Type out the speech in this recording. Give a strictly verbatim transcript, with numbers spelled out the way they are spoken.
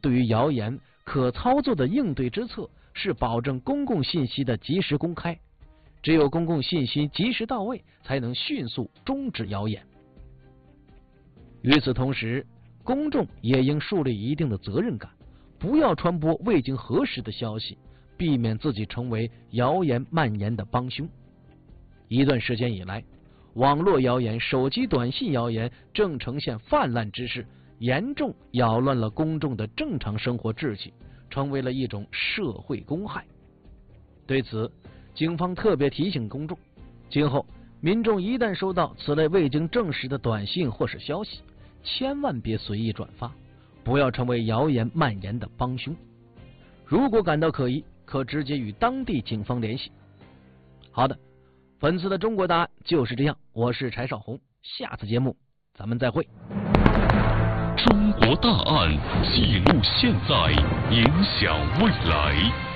对于谣言可操作的应对之策是保证公共信息的及时公开，只有公共信息及时到位，才能迅速终止谣言。与此同时，公众也应树立一定的责任感，不要传播未经核实的消息，避免自己成为谣言蔓延的帮凶。一段时间以来，网络谣言、手机短信谣言正呈现泛滥之势，严重扰乱了公众的正常生活秩序，成为了一种社会公害。对此，警方特别提醒公众，今后民众一旦收到此类未经证实的短信或是消息，千万别随意转发，不要成为谣言蔓延的帮凶。如果感到可疑，可直接与当地警方联系。好的，本次的中国答案就是这样，我是柴少红，下次节目咱们再会。 中国大案记录现在，影响未来。